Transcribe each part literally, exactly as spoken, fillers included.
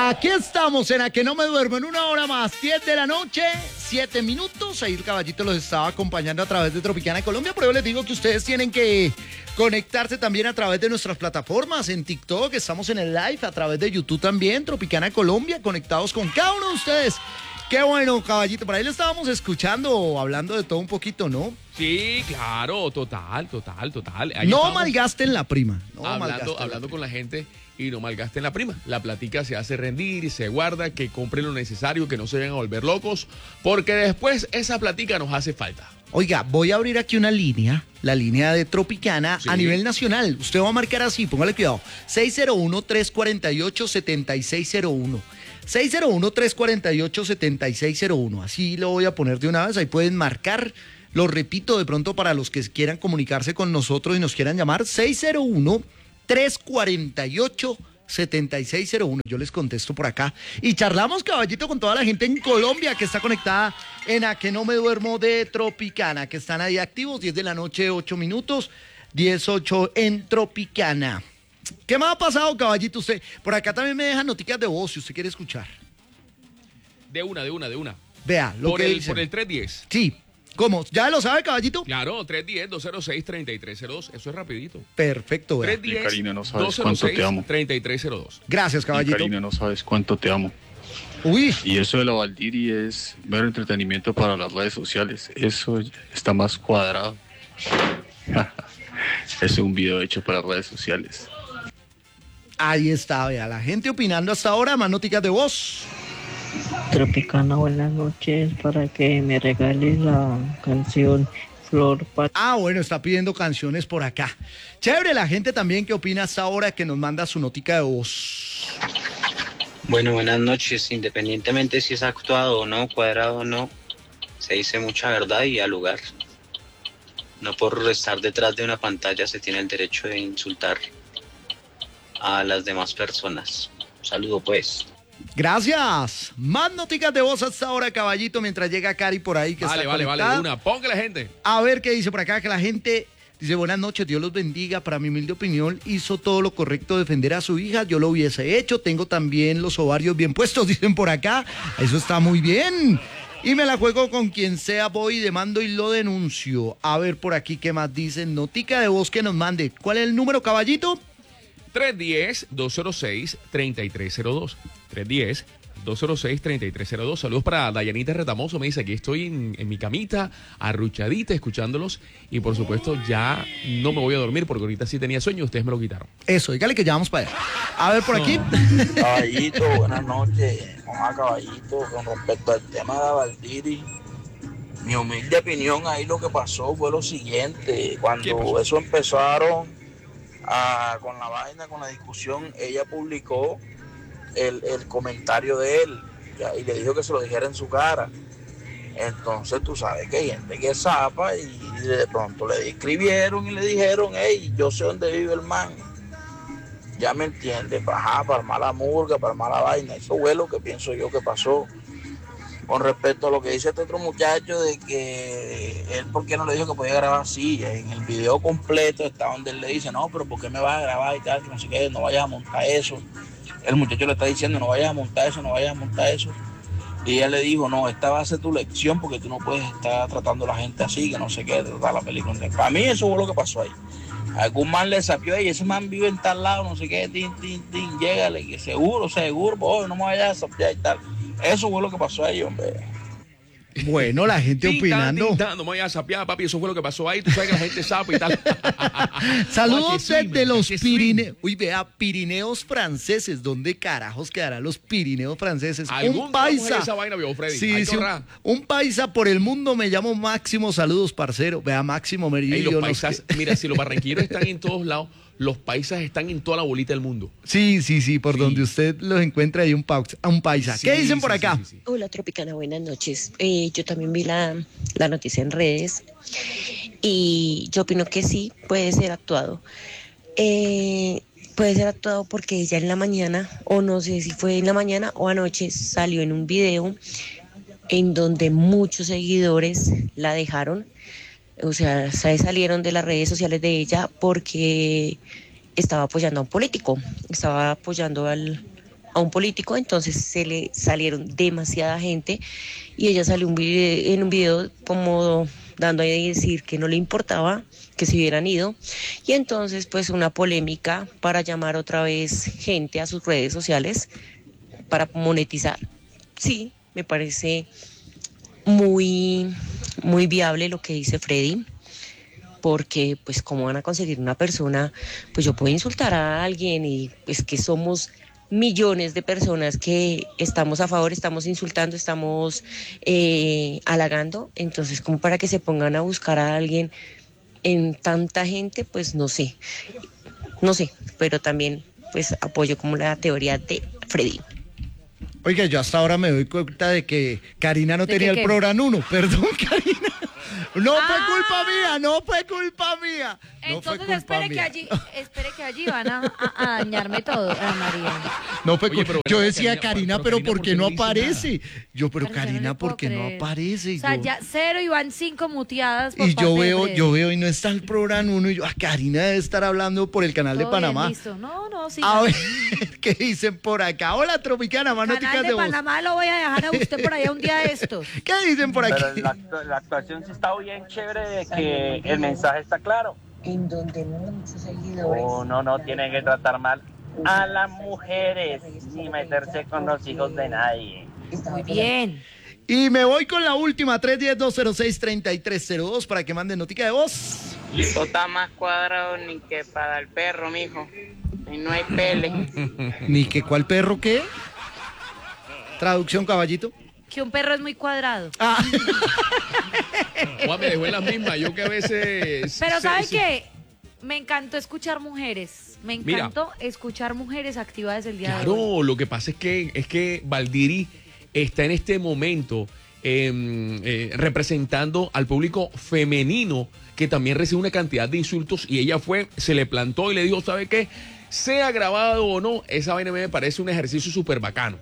Aquí estamos en A Que No Me Duermo en una hora más, diez de la noche, siete minutos. Ahí el caballito los estaba acompañando a través de Tropicana Colombia, pero yo les digo que ustedes tienen que conectarse también a través de nuestras plataformas. En TikTok estamos en el live, a través de YouTube también, Tropicana Colombia, conectados con cada uno de ustedes. Qué bueno, caballito, por ahí lo estábamos escuchando, hablando de todo un poquito, ¿no? Sí, claro, total, total, total. Ahí no estamos malgasten la prima. No hablando hablando la con la gente y no malgasten la prima. La platica se hace rendir y se guarda, que compren lo necesario, que no se vayan a volver locos, porque después esa platica nos hace falta. Oiga, voy a abrir aquí una línea, la línea de Tropicana sí. A nivel nacional. Usted va a marcar así, póngale cuidado, seis cero uno, tres cuatro ocho, siete seis cero uno. seis cero uno, tres cuatro ocho, siete seis cero uno. Así lo voy a poner de una vez, ahí pueden marcar. Lo repito de pronto para los que quieran comunicarse con nosotros y nos quieran llamar, seis cero uno, tres cuatro ocho, siete seis cero uno. Yo les contesto por acá. Y charlamos, caballito, con toda la gente en Colombia que está conectada en A Que No Me Duermo de Tropicana, que están ahí activos, diez de la noche, ocho minutos, diez ocho en Tropicana. ¿Qué más ha pasado, caballito? Usted, por acá también me dejan noticias de voz si usted quiere escuchar. De una, de una, de una. Vea, lo por que el, dicen. Por el tres diez. Sí. ¿Cómo? ¿Ya lo sabe, caballito? Claro, tres uno cero, dos cero seis, tres tres cero dos. Eso es rapidito. Perfecto, vea. tres uno cero, Karina, no sabes dos cero cuánto seis, te amo. tres tres cero dos. Gracias, caballito. Karina, no sabes cuánto te amo. Uy. Y eso de la Valdiri es mero entretenimiento para las redes sociales. Eso está más cuadrado. Es un video hecho para redes sociales. Ahí está, vea, la gente opinando hasta ahora, más noticias de voz. Tropicana, buenas noches, para que me regales la canción Flor Pat. Ah, bueno, está pidiendo canciones por acá. Chévere, la gente también que opina hasta ahora, que nos manda su notica de voz. Bueno, buenas noches, independientemente si es actuado o no, cuadrado o no, se dice mucha verdad y al lugar. No por estar detrás de una pantalla se tiene el derecho de insultar a las demás personas. Un saludo, pues. Gracias. Más noticias de voz hasta ahora, caballito, mientras llega Cari por ahí que vale, está vale, conectada. vale, una. Ponga la gente. A ver qué dice por acá, que la gente dice, buenas noches, Dios los bendiga. Para mi humilde opinión, hizo todo lo correcto defender a su hija. Yo lo hubiese hecho. Tengo también los ovarios bien puestos, dicen por acá. Eso está muy bien. Y me la juego con quien sea, voy, demando y lo denuncio. A ver por aquí qué más dicen. Notica de voz que nos mande. ¿Cuál es el número, caballito? tres uno cero, dos cero seis, tres tres cero dos. tres uno cero, dos cero seis, tres tres cero dos. Saludos para Dayanita Retamoso. Me dice, aquí estoy en, en mi camita, arruchadita, escuchándolos. Y por supuesto, ya no me voy a dormir porque ahorita sí tenía sueño. Ustedes me lo quitaron. Eso, dígale que ya vamos para allá. A ver por aquí. Caballito, buenas noches. Hola, caballito, con respecto al tema de la Valdiri, mi humilde opinión, ahí lo que pasó fue lo siguiente. Cuando eso empezaron a, con la vaina, con la discusión, ella publicó el, el comentario de él ya, y le dijo que se lo dijera en su cara. Entonces tú sabes que hay gente que zapa y de pronto le escribieron y le dijeron, hey, yo sé dónde vive el man. Ya me entiendes, para, para mala murga, para mala vaina. Eso fue lo que pienso yo que pasó. Con respecto a lo que dice este otro muchacho de que él, ¿por qué no le dijo que podía grabar así? En el video completo está donde él le dice, no, pero ¿por qué me vas a grabar y tal? Que no sé qué, no vayas a montar eso. El muchacho le está diciendo, no vayas a montar eso, no vayas a montar eso. Y ella le dijo, no, esta va a ser tu lección porque tú no puedes estar tratando a la gente así, que no sé qué, tratar la película. Para mí eso fue lo que pasó ahí. Algún man le sapió y ese man vive en tal lado, no sé qué, tin, tin, tin, llégale, que seguro, seguro, oh, no me vayas a sapiar y tal. Eso fue lo que pasó ahí, hombre. Bueno, la gente Tin, opinando. tan, tin, tan. No me vayas a sapear, papi, eso fue lo que pasó ahí. Tú sabes que la gente sabe y tal. Saludos Oye, desde sí, los sí, Pirineos. Uy, vea, Pirineos franceses. ¿Dónde carajos quedarán los Pirineos franceses? ¿Algún Un paisa. esa vaina, viejo Freddy? Sí, Ay, sí, un, corra. un paisa por el mundo. Me llamo Máximo. Saludos, parcero. Vea, Máximo Meridio. Ey, los no paisas, sé qué. mira, si los barranquilleros están en todos lados, los paisas están en toda la bolita del mundo. Sí, sí, sí, por Sí. donde usted los encuentra hay un, paus- un paisa. Sí, ¿Qué dicen por sí, acá? sí, sí, sí. Hola Tropicana, buenas noches. Eh, yo también vi la, la noticia en redes y yo opino que sí, puede ser actuado. Eh, puede ser actuado porque ella en la mañana, o no sé si fue en la mañana o anoche, salió en un video en donde muchos seguidores la dejaron. O sea, se salieron de las redes sociales de ella porque estaba apoyando a un político, estaba apoyando al a un político, entonces se le salieron demasiada gente y ella salió un video, en un video como dando a decir que no le importaba que se hubieran ido, y entonces pues una polémica para llamar otra vez gente a sus redes sociales para monetizar. Sí, me parece muy, muy viable lo que dice Freddy, porque pues cómo van a conseguir una persona, pues yo puedo insultar a alguien y pues que somos millones de personas que estamos a favor, estamos insultando, estamos eh, halagando, entonces como para que se pongan a buscar a alguien en tanta gente, pues no sé, no sé, pero también pues apoyo como la teoría de Freddy. Oiga, yo hasta ahora me doy cuenta de que Karina no ¿De tenía qué, el qué? programa uno, perdón Karina. No Ah. fue culpa mía, no fue culpa mía. No fue Entonces culpa espere que mía. allí, espere que allí van a, a- a dañarme todo, Ana María. No fue Oye, culpa. pero Yo Karina, decía Karina, pero pero Karina, ¿por qué no dice aparece? Yo, pero Pero yo no Karina, le ¿por puedo qué no creer. aparece? Y O sea, yo- ya cero y van cinco muteadas por Y yo parte de veo, Freddy. yo veo y no está el programa uno y yo, ah, Karina debe estar hablando por el canal de Todo bien, Panamá. listo. No, no, sí. A ver, ¿qué dicen por acá? Hola, Tropicana, más Canal noticias de de voz. Panamá lo voy a dejar a usted por allá un día de estos. ¿Qué dicen por Pero aquí? la, actu- la actuación sí está bien chévere de que el mensaje está claro. En donde no hay muchos seguidores. Uno no tiene que tratar mal a las mujeres ni meterse con los hijos de nadie. Muy bien. Y me voy con la última, tres uno cero, dos cero seis, tres tres cero dos, para que manden notica de voz. Esto está más cuadrado ni que para el perro, mijo. Y no hay pele. Ni que cuál perro qué. Traducción, caballito. Que un perro es muy cuadrado. Ah, Juan, me dejó en las mismas. Yo que a veces. Pero se- ¿sabe se- qué? Me encantó escuchar mujeres. Me Mira. encantó escuchar mujeres activadas el día de hoy. Claro, lo que pasa es que es que Valdiri está en este momento eh, eh, representando al público femenino que también recibe una cantidad de insultos y ella fue, se le plantó y le dijo, ¿sabe qué? Sea grabado o no, esa vaina me parece un ejercicio súper bacano.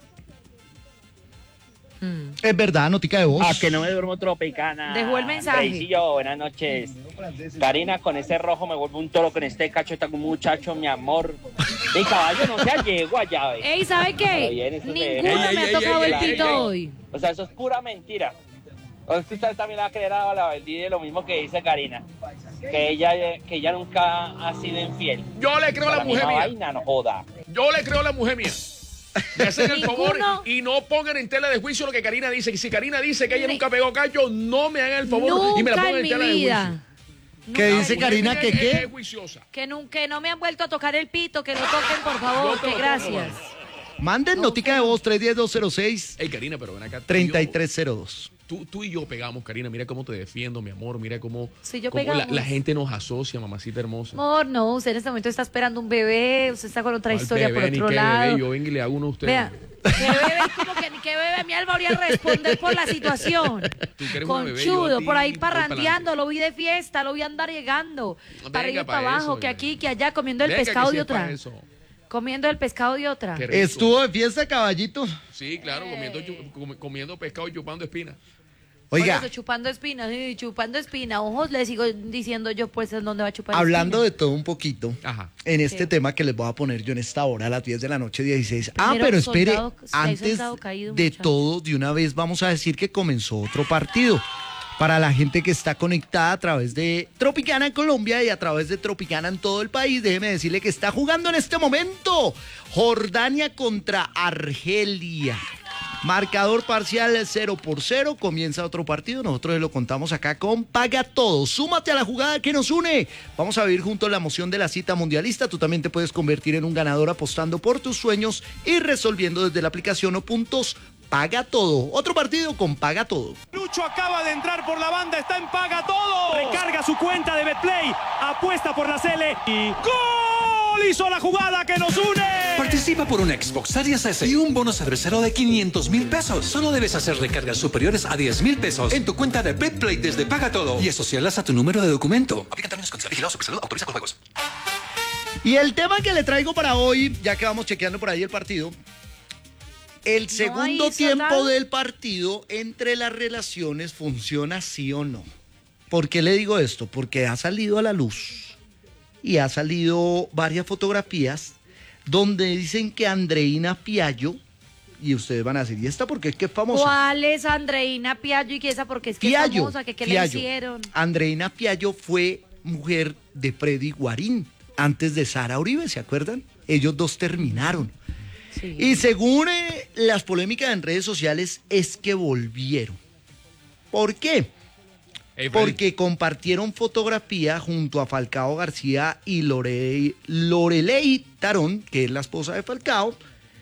Mm. es verdad, notica de voz. Ah, que no me duermo tropicana. Dejó el mensaje. Reisillo, buenas noches. Karina, con ese rojo me vuelvo un toro, con este cacho está como un muchacho, mi amor. Mi caballo no se yegua ya, ve. Ey, ¿sabe Pero qué? bien, eso se- Ninguno Ey, me ey, ha ey, tocado ey, el ey, pito ey. hoy. O sea, eso es pura mentira. O es que usted también va a creer a la Valdivia lo mismo que dice Karina. Que ella, que ella nunca ha sido infiel. Yo le creo a la la mujer misma mía. vaina, no joda. Yo le creo a la mujer mía. Me hacen el favor Ninguno. y no pongan en tela de juicio lo que Karina dice. Y si Karina dice que ella Ni- nunca pegó cacho, no me hagan el favor y me la Nunca pongan en en mi tela de juicio. vida. ¿Qué Nunca dice en mi Karina? Ella ¿Que es- qué? es juiciosa. Que nunca, que no me han vuelto a tocar el pito, que lo toquen, por favor, Yo te que lo gracias. toco, Manden No, notica de voz, tres uno cero, dos cero seis, Ey, Karina, pero ven acá. tú y tres yo- tres cero dos. Tú, tú y yo pegamos, Karina. Mira cómo te defiendo, mi amor. Mira cómo, Sí, yo cómo la, pegamos. la gente nos asocia, mamacita hermosa. Amor, no, usted en este momento está esperando un bebé, usted está con otra ¿Cuál historia bebé? por Ni otro qué lado. bebé, yo vengo y le hago uno a usted. Vea, ¿qué bebé? ¿Cómo que ni qué bebé? Mi alma habría responder por la situación. Tú que eres una bebé, yo a Conchudo, ti por ahí voy parrandeando, lo vi de fiesta, lo vi andar llegando. Para arriba y pa' para abajo, eso, que venga. aquí, que allá, comiendo el Venga, pescado que de sepa otra. eso. Comiendo el pescado de otra. Qué rico. Estuvo de fiesta, caballito. Sí, claro, comiendo, chu- com- comiendo pescado y chupando espina. Oiga, Por eso, chupando espina, sí, chupando espina. Ojos, le sigo diciendo yo, pues, ¿en dónde va a chupar hablando espina? de todo un poquito, Ajá. en este Sí. tema que les voy a poner yo en esta hora, a las diez de la noche, dieciséis. Ah, Primero, pero espere, soldado- sí, hay antes soldado caído, de muchacho. todo, de una vez vamos a decir que comenzó otro partido. Para la gente que está conectada a través de Tropicana en Colombia y a través de Tropicana en todo el país, déjeme decirle que está jugando en este momento Jordania contra Argelia. Marcador parcial cero por cero, comienza otro partido, nosotros lo contamos acá con Paga Todo. Súmate a la jugada que nos une. Vamos a vivir juntos la emoción de la cita mundialista. Tú también te puedes convertir en un ganador apostando por tus sueños y resolviendo desde la aplicación o puntos Paga Todo. Otro partido con Paga Todo. Lucho acaba de entrar por la banda, está en Paga Todo. Recarga su cuenta de Betplay, apuesta por la Cele y ¡gol! Hizo la jugada que nos une. Participa por una Xbox Series S y un bono cervecero de quinientos mil pesos. Solo debes hacer recargas superiores a diez mil pesos en tu cuenta de Betplay desde Paga Todo y asociarlas a tu número de documento. Aplican términos condiciones. Vigilado Supersalud. Autoriza con juegos. Y el tema que le traigo para hoy, ya que vamos chequeando por ahí el partido, el segundo hay tiempo soldado. del partido entre las relaciones funciona sí o no. ¿Por qué le digo esto? Porque ha salido a la luz y ha salido varias fotografías donde dicen que Andreina Piallo, y ustedes van a decir, ¿y esta por qué es que es famosa? ¿Cuál es Andreina Piallo y qué esa porque es que Piallo, es famosa? ¿Qué, qué le Piallo. hicieron? Andreina Piallo fue mujer de Freddy Guarín, antes de Sara Uribe, ¿se acuerdan? Ellos dos terminaron. Sí. Y según eh, las polémicas en redes sociales, es que volvieron. ¿Por qué? Hey, Freddy. Porque compartieron fotografía junto a Falcao García y Lore, Loreley Tarón, que es la esposa de Falcao,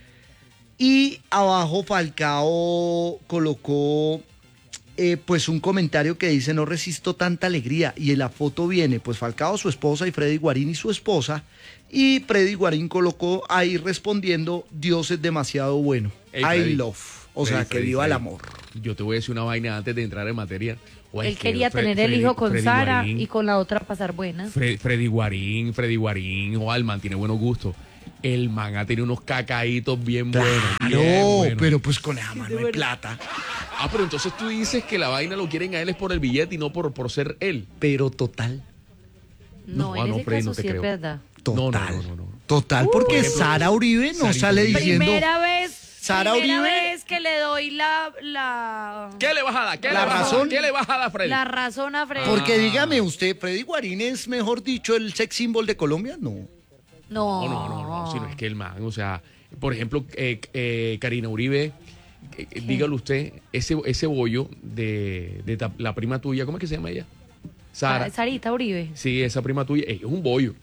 y abajo Falcao colocó eh, pues un comentario que dice: no resisto tanta alegría, y en la foto viene pues Falcao, su esposa, y Freddy Guarín y su esposa, y Freddy Guarín colocó ahí respondiendo: Dios es demasiado bueno, Hey, I Freddy. love, o Freddy, sea, que Freddy, viva el Freddy. amor. Yo te voy a decir una vaina antes de entrar en materia. O es Él que quería Fre- tener el Freddy- hijo con Freddy Sara Guarín, y con la otra pasar buena. Fre- Freddy Guarín, Freddy Guarín, o el man tiene buenos gustos. El man ha tenido unos cacaitos bien buenos. Claro, bien buenos. pero pues con esa mano de plata. Ah, pero entonces tú dices que la vaina lo quieren a él es por el billete y no por, por ser él. Pero total. No, No, en ah, no, ese Freddy, caso no te sí creo. es verdad. Total. No, no, no, no, no. Total, porque Por ejemplo, Sara Uribe no Sarita sale Uribe. diciendo. Primera vez, Sara primera Uribe. vez que le doy la, la, ¿Qué le vas a dar? ¿Qué La le vas a dar? razón- ¿Qué le vas a dar, Freddy? la razón a Freddy. Porque Ah. dígame usted, ¿Freddy Guarín es, mejor dicho, el sex symbol de Colombia? No. No, No, no, no, no, sino es que el man, o sea, por ejemplo, eh, eh, Karina Uribe, eh, eh, dígale usted, ese, ese bollo de, de ta- la prima tuya, ¿cómo es que se llama ella? Sara. Sa- Sarita Uribe. Sí, esa prima tuya, ella es un bollo.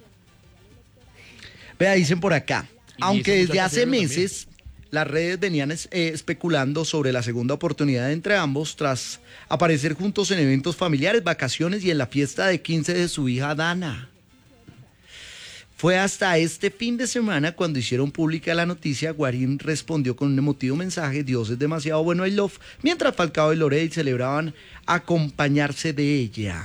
Vea, dicen por acá, Y aunque esa desde muchacha hace tiene meses las redes venían es- eh, especulando sobre la segunda oportunidad entre ambos tras aparecer juntos en eventos familiares, vacaciones y en la fiesta de quince de su hija Dana. Fue hasta este fin de semana cuando hicieron pública la noticia. Guarín respondió con un emotivo mensaje: Dios es demasiado bueno, I love, mientras Falcao y Lorey celebraban acompañarse de ella.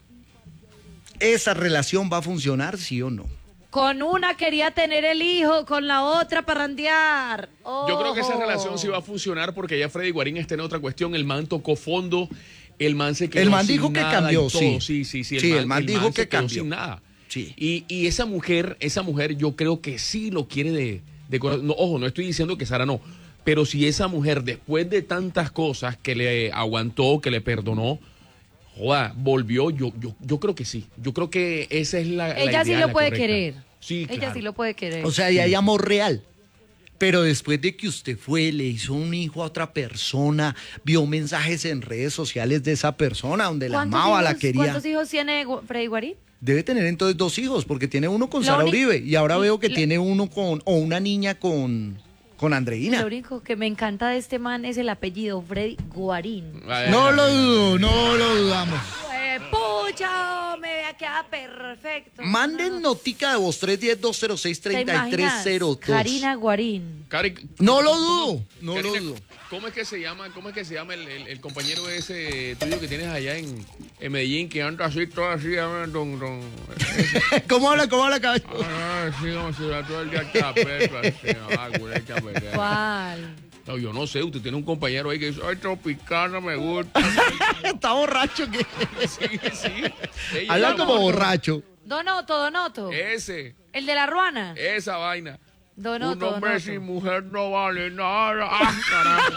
¿Esa relación va a funcionar, sí o no? Con una quería tener el hijo, con la otra parrandear. Yo creo que esa Ojo. relación sí va a funcionar porque ya Freddy Guarín está en otra cuestión. El man tocó fondo, el man se quedó El man sin dijo que nada cambió, y todo. sí. Sí, sí, sí. Sí, el man dijo que se quedó cambió. sin nada. Sí. Y, y esa mujer, esa mujer yo creo que sí lo quiere de, de corazón. No, ojo, no estoy diciendo que Sara no, pero si esa mujer después de tantas cosas que le aguantó, que le perdonó, joda, volvió, yo, yo, yo creo que sí. Yo creo que esa es la, la Ella sí idea, lo la puede correcta. querer. Sí, Ella claro. sí lo puede querer. O sea, ya hay amor real. Pero después de que usted fue, le hizo un hijo a otra persona, vio mensajes en redes sociales de esa persona donde la ¿Cuántos amaba, la hijos- quería. ¿Cuántos hijos tiene Gu- Freddy Guarín? Debe tener entonces dos hijos, porque tiene uno con Lo Sara único- Uribe y ahora veo que lo- tiene uno con, o una niña con, con Andreina. Lo único que me encanta de este man es el apellido Freddy Guarín. Ay, No ay, lo ay, ay. dudo, no lo dudamos. Pues, pucha, me vea queda perfecto. Manden notica de voz tres uno cero, dos cero seis, ¿Te tres tres imaginas? cero dos. Karina Guarín. Cari, No lo ¿cómo- dudo, no Karina, lo dudo. ¿Cómo es que se llama, cómo es que se llama el, el- el compañero ese tuyo que tienes allá en, en Medellín que anda así, todo así, ah, don, don, ¿Cómo habla, cómo habla, caballo? ah, sí, como si era todo el día acá, perro, así, ah, güey, qué verga. ¿Cuál? No, yo no sé, usted tiene un compañero ahí que dice, ay, Tropicana me gusta. Está borracho que. Sí, sí. Ella Habla llama, como borracho. Donoto, Donoto. Ese, El de la Ruana. esa vaina. Donoto, Un hombre Donoto. sin mujer no vale nada. Ah, carajo.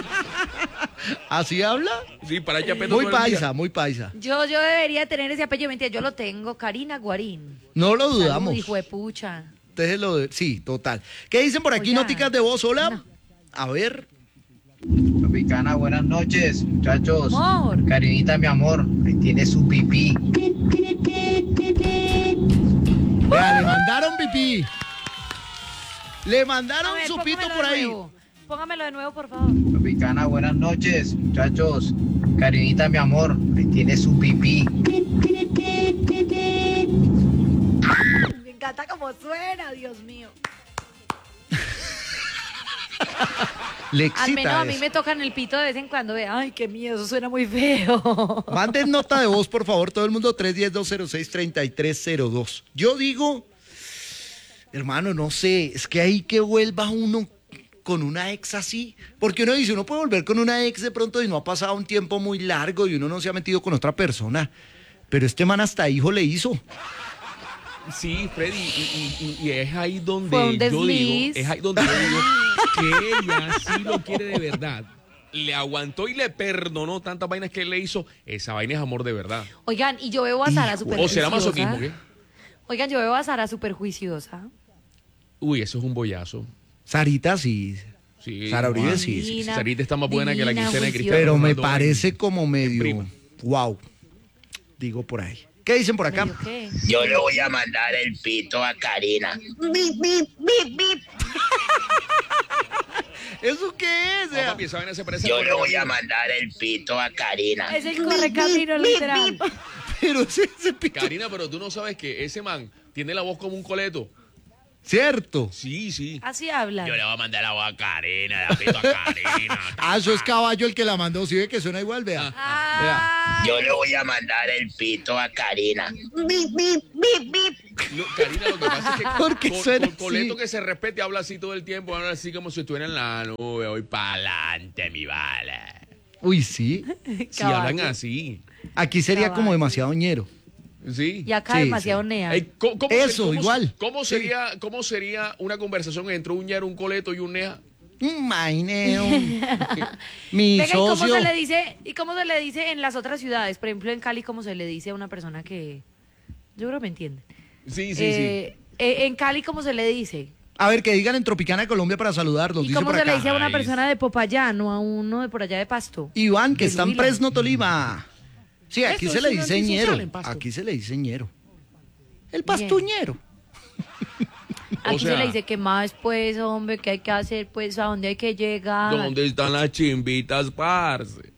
¿Así habla? Sí, para ella Muy paisa, muy paisa. Yo, yo debería tener ese apellido. Mentira, yo lo tengo. Karina Guarín. No lo Salud, dudamos. hijo de pucha. Ustedes lo de- Sí, total. ¿Qué dicen por aquí? Oiga. Noticas de voz, hola. A ver. Tropicana, buenas noches, muchachos. Amor. Carinita, mi amor, ahí tiene su pipí. Vea, le mandaron pipí. Le mandaron A ver, su pito póngamelo por de ahí. nuevo. Póngamelo de nuevo, por favor. Tropicana, buenas noches, muchachos. Carinita, mi amor, ahí tiene su pipí. Me encanta cómo suena, Dios mío. Le Al excita menos a mí eso. me tocan el pito de vez en cuando. De, ay, qué miedo, eso suena muy feo. Manden nota de voz, por favor, todo el mundo, tres uno cero, dos cero seis, tres tres cero dos. Yo digo, hermano, no sé, es que ahí que vuelva uno con una ex así, porque uno dice, uno puede volver con una ex de pronto y no ha pasado un tiempo muy largo y uno no se ha metido con otra persona, pero este man hasta hijo le hizo. Sí, Freddy, y, y, y es ahí donde Fue un yo digo, desliz. es ahí donde yo digo que ella sí lo quiere de verdad. Le aguantó y le perdonó tantas vainas que él le hizo. Esa vaina es amor de verdad. Oigan, y yo veo a Sara súper O será juiciosa. masoquismo, ¿qué? Oigan, yo veo a Sara súper juiciosa. Uy, eso es un bollazo. Sarita sí. Sí, Sara Uribe Juan. sí, sí, sí. Divina, Sarita está más buena que la divina, quincena de juiciosa. Cristiano Pero me Ronaldo parece en- como medio. Wow. Digo por ahí. ¿Qué dicen por acá? ¿Medio qué? Yo le voy a mandar el pito a Karina. Bip, bip, bip, bip. ¿Eso qué es? No, papi, esa vaina se parece Yo al le voy a correcamino. mandar el pito a Karina. Es el correcamino, literal. Pero ese, ese pito. Karina, pero tú no sabes que ese man tiene la voz como un coleto. ¿Cierto? Sí, sí. Así hablan. Yo le voy a mandar la voz a Karina, la pito a Karina. Ah, eso es Caballo el que la mandó. ¿Sí ve que suena igual? Vea. Ah, Yo le voy a mandar el pito a Karina. Bip, bip, bip, bip. No, Karina, lo que pasa es que Porque con, suena con Coleto así. que se respete habla así todo el tiempo, habla así como si estuviera en la nube, voy pa'lante, mi vale. Uy, sí. Si hablan así. Aquí sería Caballo. como demasiado ñero. Sí. y acá Sí, demasiado sí. nea. Ey, ¿cómo- cómo Eso, se- cómo- igual. ¿Cómo Sí. sería, ¿Cómo sería una conversación entre un ñero, un coleto y un nea? Un maineo. Mi Venga, ¿y cómo socio. se le dice? ¿Y cómo se le dice en las otras ciudades? Por ejemplo, en Cali, ¿cómo se le dice a una persona que yo creo que me entiende? Sí, sí, Eh, eh, en Cali, ¿cómo se le dice? A ver, que digan en Tropicana Colombia para saludarlos. ¿Y Dice cómo por se acá. le dice a una Ay, persona de Popayán o a uno de por allá de Pasto? Iván, que De está en Huila. Fresno, Tolima. Sí, aquí Eso se es le un dice antisocial ñero. en Pasto. Aquí se le dice ñero. El pastuñero. Aquí O sea- se le dice que más, pues, hombre, que hay que hacer, pues, a dónde hay que llegar. ¿Dónde están las chimbitas, parce?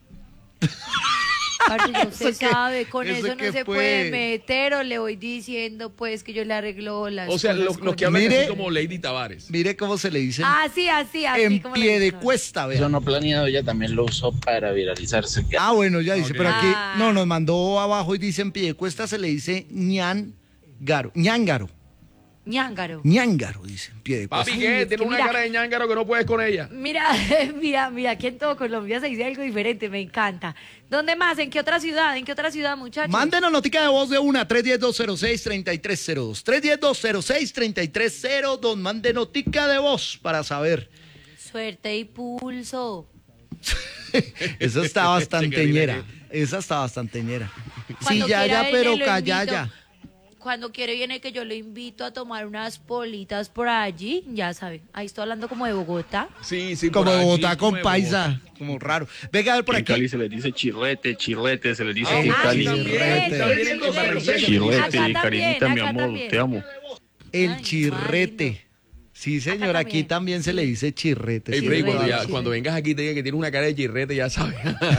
Parce, ya usted ¿Eso qué? sabe, con ¿Eso eso no qué se fue? puede meter, o le voy diciendo, pues, que yo le arreglo las O sea, cosas los con que él. hablan Mire. así como Lady Tavares. Mire cómo se le dice Así, así, así. en como le pie de dicen. cuesta, vea. Eso no planeado, ella también lo usó para viralizarse. Ah, bueno, ya dice, Ok. pero aquí Ah. no, nos mandó abajo y dice en pie de cuesta se le dice ñangaro, ñángaro, Ñángaro. ñángaro, dice en pie de cuesta. Papi, ¿qué? es Tiene que una mira- cara de ñángaro que no puedes con ella. Mira, mira, mira, aquí en todo Colombia se dice algo diferente, me encanta. ¿Dónde más? ¿En qué otra ciudad? ¿En qué otra ciudad, muchachos? Mándenos notica de voz de una, tres uno cero, dos cero seis, tres tres cero dos. tres uno cero, dos cero seis, tres tres cero dos. Mande notica de voz para saber. Suerte y pulso. Esa está bastante Chiquirina, ñera. Esa está bastante ñera. Sí, Cuando ya, quiera ya, viene, pero lo callaya. invito. Cuando quiere viene que yo lo invito a tomar unas politas por allí, ya saben. Ahí estoy hablando como de Bogotá. Sí, sí. Como por allí, Bogotá como con de paisa, como raro. Venga a ver por En aquí. Cali se le dice chirrete, chirrete, se le dice Ah, aquí en ah, Cali. también, chirrete. también en Costa Rica. Chirrete, Acá también, Karinita, mi acá amor, también. te amo. El Ay, chirrete. Sí, señor, Acá aquí también se le dice chirrete. Ey, sí, Freddy, es cuando, verdad. ya- cuando vengas aquí te diga que tienes una cara de chirrete, ya sabes.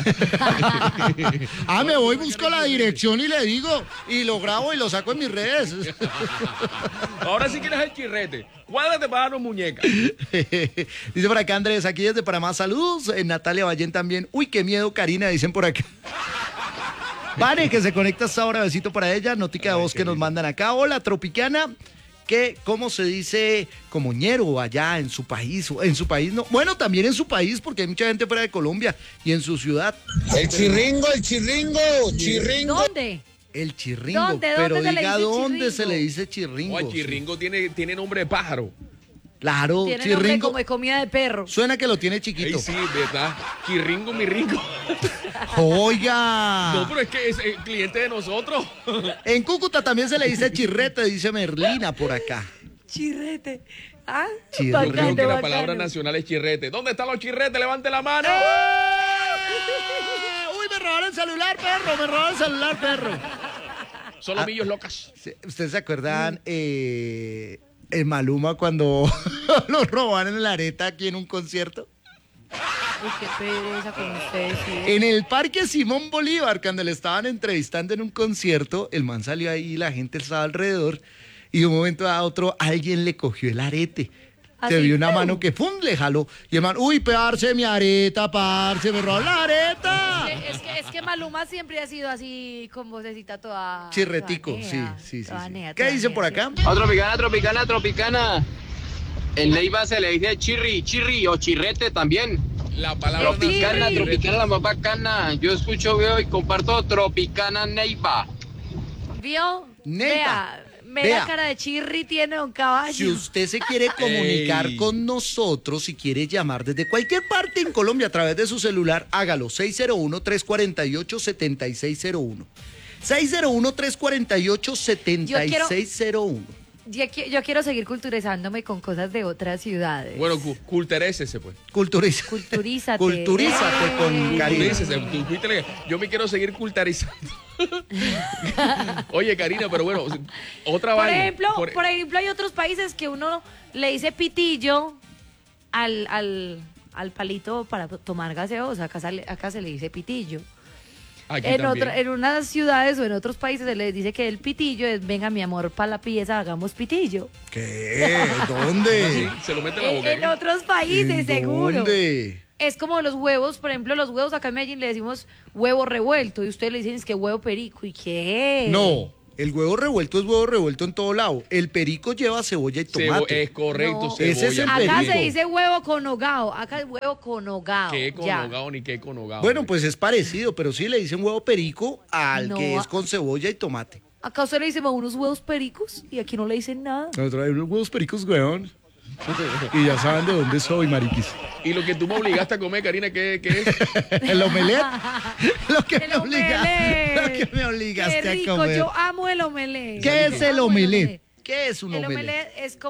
Ah, me voy, busco la dirección y le digo, y lo grabo y lo saco en mis redes. Ahora sí quieres el chirrete. Cuádrate para darnos muñeca. Dice por acá Andrés, aquí desde Panamá, saludos. Eh, Natalia Ballén también. Uy, qué miedo, Karina, dicen por acá. Vale, que se conecta hasta ahora, besito para ella. Notica de voz que nos mandan acá. Hola, Tropicana. Que, ¿cómo se dice como ñero allá en su país? O en su país no. Bueno, también en su país, porque hay mucha gente fuera de Colombia y en su ciudad. El chirringo, el chirringo, chirringo. ¿Dónde? El chirringo. ¿Dónde? Pero ¿Dónde se le diga dice dónde chirringo? se le dice chirringo. Oye, chirringo tiene, tiene nombre de pájaro. Claro, Tiene nombre chirringo. como de comida de perro. Suena que lo tiene Ey, chiquito. sí, ¿verdad? Chirringo, mi ringo. Oiga. No, pero es que es eh, cliente de nosotros. En Cúcuta también se le dice chirrete, dice Merlina por acá. Chirrete. ¿Ah? Chirrete. Yo Bacano, creo que la bacano. palabra nacional es chirrete. ¿Dónde están los chirretes? ¡Levante la mano! ¡Eh! Uy, me robaron el celular, perro, me robaron el celular, perro. Solo Ah. millos locas. Sí, ¿ustedes se acuerdan eh, en Maluma cuando lo robaron en la areta aquí en un concierto? Uy, qué pereza con ustedes, sí. En el Parque Simón Bolívar, cuando le estaban entrevistando en un concierto, el man salió ahí, la gente estaba alrededor, y de un momento a otro alguien le cogió el arete. Se Así, vio una ¡pum! mano que ¡fum! Le jaló. Y el man, uy, parce, mi areta, parce, me robó la areta. Es que, es, que, es que Maluma siempre ha sido así con vocecita toda... Chirretico, toda sí, nea, sí, sí, toda sí. nea, ¿Qué toda dicen nea, por sí. acá? Oh, tropicana, tropicana, tropicana. En Neiva se le dice chirri, chirri o chirrete también. La palabra Tropicana, nacional es tropicana, la más bacana. Yo escucho, veo y comparto Tropicana Neiva. ¿Vio? Neta. Vea, Mera Vea. cara de chirri tiene don Caballo. Si usted se quiere comunicar Ey. con nosotros, si quiere llamar desde cualquier parte en Colombia a través de su celular, hágalo. seis cero uno, tres cuatro ocho, siete seis cero uno. seis cero uno, tres cuatro ocho, siete seis cero uno. Yo, qui- yo quiero seguir culturizándome con cosas de otras ciudades. Bueno, cu- culturécese, pues. Culturiza. Culturízate. Culturízate Eh. con Karina. Culturícese, tú fuiste le- Yo me quiero seguir cultarizando. Oye, Karina, pero bueno, otra Por vaina. ejemplo, Por- por ejemplo, hay otros países que uno le dice pitillo al, al, al palito para tomar gaseosa. Acá, sale- acá se le dice pitillo. Aquí En, también. otra- en unas ciudades o en otros países se les dice que el pitillo es, venga mi amor, para la pieza, hagamos pitillo. ¿Qué? ¿Dónde? Se lo mete en la En, boca. en otros países, ¿En seguro. dónde? Es como los huevos, por ejemplo, los huevos acá en Medellín le decimos huevo revuelto y ustedes le dicen es que huevo perico. ¿Y qué? No, el huevo revuelto es huevo revuelto en todo lado. El perico lleva cebolla y Cebo- tomate. es correcto, No. cebolla. Ese es el Acá perico. se dice huevo con hogao. Acá es huevo con hogao. ¿Qué ya. conogado ni qué conogado? Bueno, pues es parecido, pero sí le dicen huevo perico al No, que a- es con cebolla y tomate. Acá usted le dice unos huevos pericos y aquí no le dicen nada. Nosotros hay unos huevos pericos, weón. Y ya saben de dónde soy, mariquis. Y lo que tú me obligaste a comer, Karina, ¿qué, qué es? El omelette. Lo que, El me, obliga- omelette. lo que me obligaste Qué rico, a comer. yo amo el omelette. ¿Qué es el Amo omelette? ¿Qué es un El omelette? omelette es como